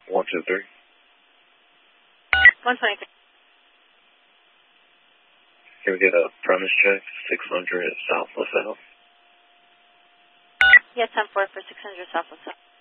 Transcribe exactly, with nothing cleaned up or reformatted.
one two three. one twenty-three. Can we get a premise check, six hundred South LaSalle? Yes, ten four for six hundred South LaSalle.